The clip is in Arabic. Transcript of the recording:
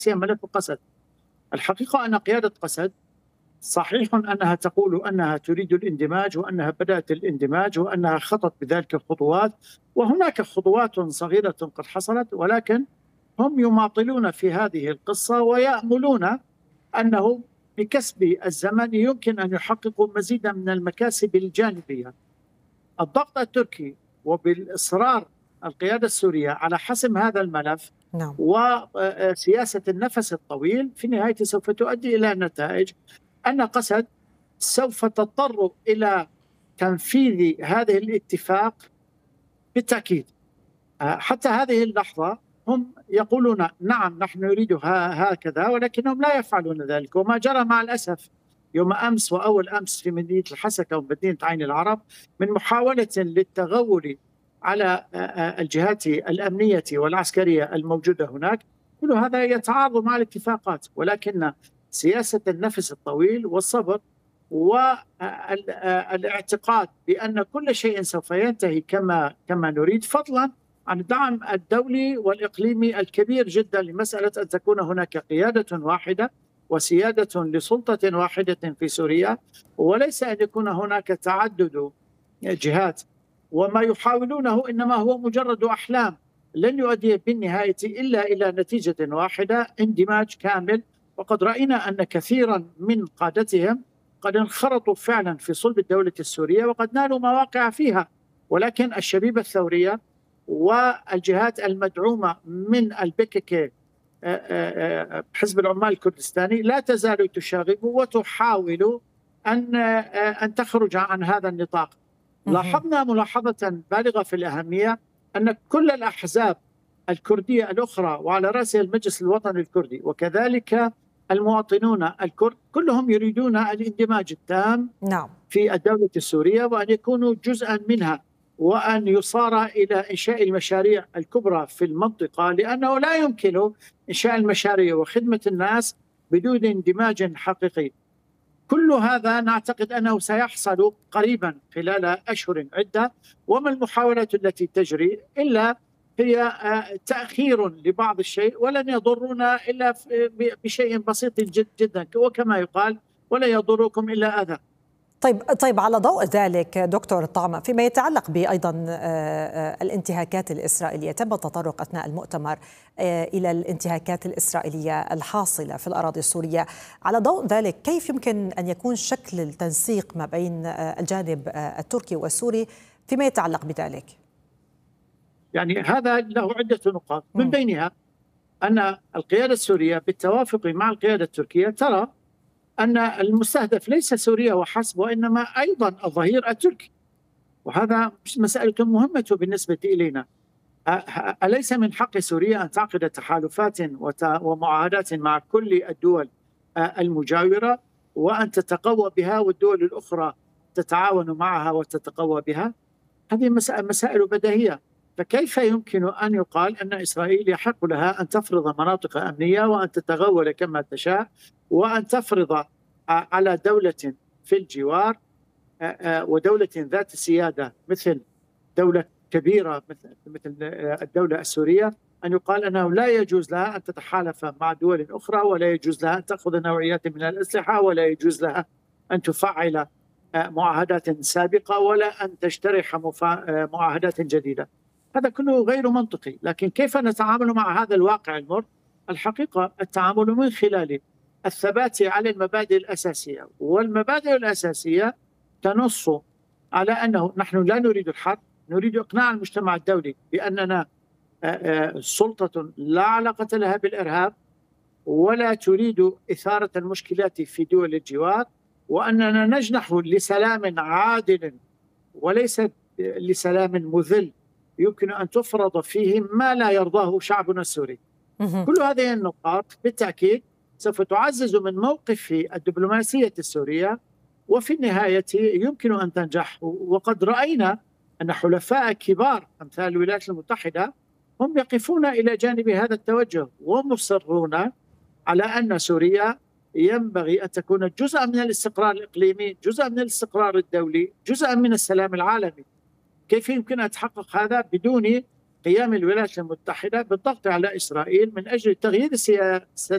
ملف قسد. الحقيقة أن قيادة قسد صحيح أنها تقول أنها تريد الاندماج وأنها بدأت الاندماج وأنها خطت بذلك الخطوات، وهناك خطوات صغيرة قد حصلت، ولكن هم يماطلون في هذه القصة ويأملون أنه بكسب الزمن يمكن أن يحققوا مزيدا من المكاسب الجانبية. الضغط التركي وبالإصرار القيادة السورية على حسم هذا الملف نعم. وسياسة النفس الطويل في النهاية سوف تؤدي إلى نتائج أن قسد سوف تضطر إلى تنفيذ هذه الاتفاق بالتأكيد. حتى هذه اللحظة هم يقولون نعم نحن نريد هكذا، ولكنهم لا يفعلون ذلك. وما جرى مع الأسف يوم أمس وأول أمس في مدينة الحسكة ومدينة عين العرب من محاولة للتغول على الجهات الأمنية والعسكرية الموجودة هناك، كل هذا يتعارض مع الاتفاقات. ولكن سياسة النفس الطويل والصبر والاعتقاد بأن كل شيء سوف ينتهي كما نريد، فضلا عن الدعم الدولي والإقليمي الكبير جدا لمسألة أن تكون هناك قيادة واحدة وسيادة لسلطة واحدة في سوريا، وليس أن يكون هناك تعدد جهات. وما يحاولونه إنما هو مجرد أحلام لن يؤدي بالنهاية إلا إلى نتيجة واحدة، اندماج كامل. وقد رأينا أن كثيرا من قادتهم قد انخرطوا فعلا في صلب الدولة السورية وقد نالوا مواقع فيها، ولكن الشبيبة الثورية والجهات المدعومة من البكك حزب العمال الكردستاني لا تزال تشاغب وتحاول أن تخرج عن هذا النطاق. لاحظنا ملاحظة بالغة في الأهمية أن كل الأحزاب الكردية الأخرى وعلى رأسها المجلس الوطني الكردي وكذلك المواطنون الكرد كلهم يريدون الاندماج التام في الدولة السورية وأن يكونوا جزءا منها وأن يصار إلى إنشاء المشاريع الكبرى في المنطقة، لأنه لا يمكن إنشاء المشاريع وخدمة الناس بدون اندماج حقيقي. كل هذا نعتقد أنه سيحصل قريبا خلال أشهر عدة، وما المحاولات التي تجري إلا هي تأخير لبعض الشيء، ولن يضرنا إلا بشيء بسيط جدا، وكما يقال ولا يضركم إلا أذى. طيب على ضوء ذلك دكتور طعمة، فيما يتعلق بأيضا الانتهاكات الإسرائيلية، تم التطرق أثناء المؤتمر إلى الانتهاكات الإسرائيلية الحاصلة في الأراضي السورية. على ضوء ذلك كيف يمكن أن يكون شكل التنسيق ما بين الجانب التركي والسوري فيما يتعلق بذلك؟ يعني هذا له عدة نقاط، من بينها أن القيادة السورية بالتوافق مع القيادة التركية ترى أن المستهدف ليس سوريا وحسب، وإنما أيضا الظهير التركي، وهذا مسألة مهمة بالنسبة إلينا. أليس من حق سوريا أن تعقد تحالفات ومعاهدات مع كل الدول المجاورة وأن تتقوى بها والدول الأخرى تتعاون معها وتتقوى بها؟ هذه مسائل بديهية. فكيف يمكن أن يقال أن إسرائيل يحق لها أن تفرض مناطق أمنية وأن تتغول كما تشاء وأن تفرض على دولة في الجوار ودولة ذات سيادة مثل دولة كبيرة مثل الدولة السورية، أن يقال أنه لا يجوز لها أن تتحالف مع دول أخرى، ولا يجوز لها أن تأخذ نوعيات من الأسلحة، ولا يجوز لها أن تفعل معاهدات سابقة، ولا أن تجترح معاهدات جديدة. هذا كله غير منطقي. لكن كيف نتعامل مع هذا الواقع المر؟ الحقيقة التعامل من خلال الثبات على المبادئ الأساسية، والمبادئ الأساسية تنص على أنه نحن لا نريد الحرب، نريد إقناع المجتمع الدولي بأننا سلطة لا علاقة لها بالإرهاب ولا تريد إثارة المشكلات في دول الجوار، وأننا نجنح لسلام عادل وليس لسلام مذل يمكن أن تفرض فيه ما لا يرضاه شعبنا السوري. كل هذه النقاط بالتأكيد سوف تعزز من موقف الدبلوماسية السورية، وفي النهاية يمكن أن تنجح. وقد رأينا أن حلفاء كبار أمثال الولايات المتحدة هم يقفون إلى جانب هذا التوجه ومصرون على أن سوريا ينبغي أن تكون جزءا من الاستقرار الإقليمي، جزءا من الاستقرار الدولي، جزءا من السلام العالمي. كيف يمكن أن تحقق هذا بدون قيام الولايات المتحدة بالضغط على إسرائيل من أجل تغيير سياسة